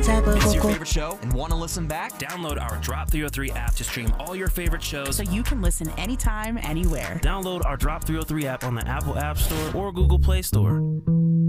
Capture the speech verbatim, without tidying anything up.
Miss your favorite show and want to listen back? Download our Drop three oh three app to stream all your favorite shows so you can listen anytime, anywhere. Download our Drop three oh three app on the Apple App Store or Google Play Store.